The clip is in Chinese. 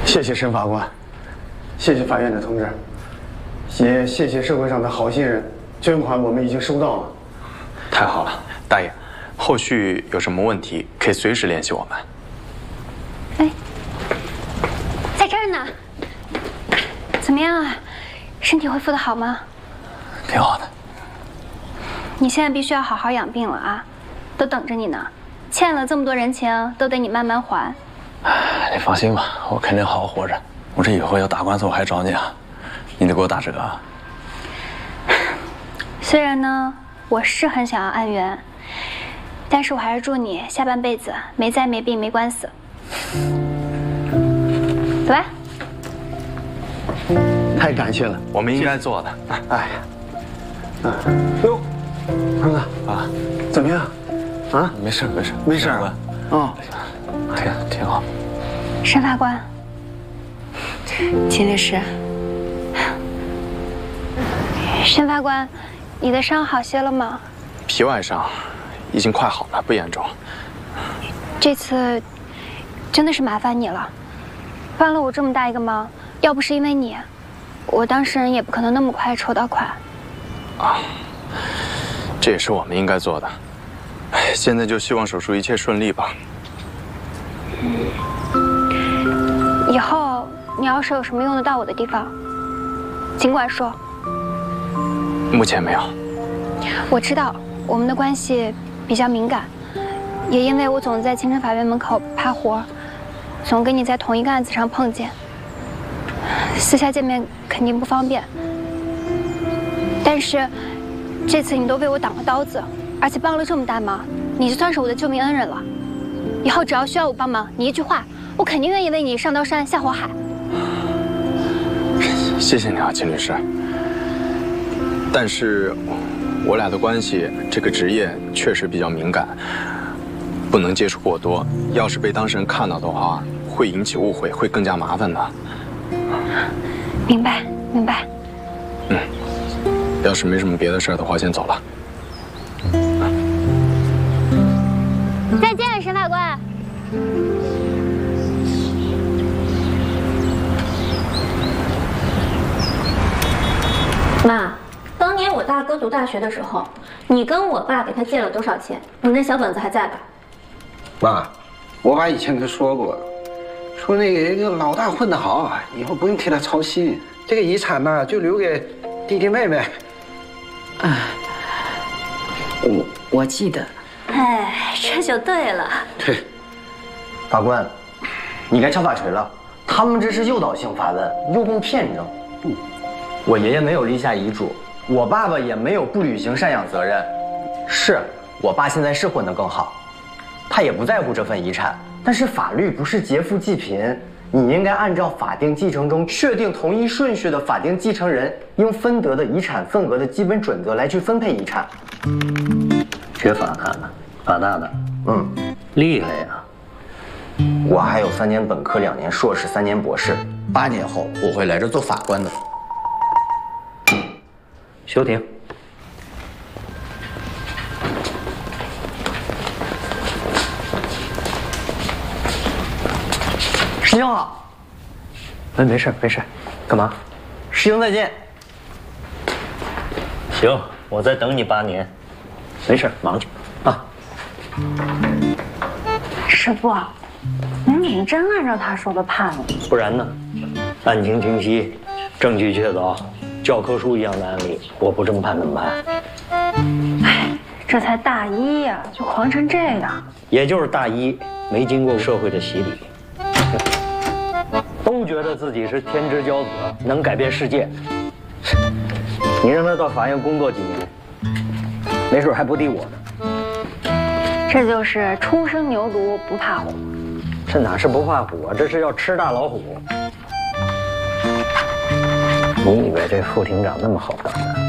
谢谢申法官，谢谢法院的同志，也谢谢社会上的好心人，捐款我们已经收到了。 太好了，大爷，后续有什么问题可以随时联系我们。 哎，在这儿呢。怎么样啊？身体恢复的好吗？ 挺好的。 你现在必须要好好养病了啊，都等着你呢。欠了这么多人情，都得你慢慢还。 你放心吧，我肯定好好活着。我这以后要打官司，我还找你啊，你得给我打折啊。 虽然呢，我是很想要案源，但是我还是祝你下半辈子没灾没病没官司。走吧。 太感谢了， 我们应该做的。 哎呀，哟，坤哥啊，怎么样？啊， 没事没事没事吧？哦， 挺好。 申法官， 秦律师， 申法官，你的伤好些了吗？ 皮外伤已经快好了，不严重。 这次真的是麻烦你了，帮了我这么大一个忙，要不是因为你，我当事人也不可能那么快筹到款。 啊，这也是我们应该做的。哎，现在就希望手术一切顺利吧。 以后你要是有什么用得到我的地方，尽管说。 目前没有。 我知道我们的关系比较敏感，也因为我总在京城法院门口趴活，总跟你在同一个案子上碰见，私下见面肯定不方便。但是这次你都为我挡了刀子，而且帮了这么大忙，你就算是我的救命恩人了。以后只要需要我帮忙，你一句话，我肯定愿意为你上刀山下火海。 谢谢你啊，秦律师。但是我俩的关系，这个职业确实比较敏感，不能接触过多。要是被当事人看到的话，会引起误会，会更加麻烦的。 明白，明白。 要是没什么别的事儿的话，先走了。 再见，沈法官。 妈，当年我大哥读大学的时候，你跟我爸给他借了多少钱？你那小本子还在吧？ 妈，我爸以前跟他说过，说那个老大混得好，以后不用替他操心，这个遗产呢就留给弟弟妹妹。 我记得。 哎，这就对了。 对， 法官，你该敲法锤了。他们这是诱导性发问，诱供骗证。我爷爷没有立下遗嘱，我爸爸也没有不履行赡养责任。是我爸现在是混得更好，他也不在乎这份遗产。但是法律不是劫富济贫，你应该按照法定继承中确定同一顺序的法定继承人应分得的遗产份额的基本准则来去分配遗产。 学法大的，法大的，厉害呀！ 我还有3年本科、2年硕士、3年博士，8年后我会来这做法官的。 休庭。 师兄好。 哎，没事没事，干嘛？ 师兄再见。 行，我再等你8年。没事，忙去啊。 师傅，您怎么真按照他说的判了？ 不然呢？案情清晰，证据确凿，教科书一样的案例，我不这么判怎么办？ 哎，这才大一呀，就狂成这样。 也就是大一，没经过社会的洗礼，都觉得自己是天之骄子，能改变世界。你让他到法院工作几年，没准还不敌我呢。 这就是初生牛犊不怕虎。 这哪是不怕虎啊，这是要吃大老虎。你以为这副庭长那么好当啊？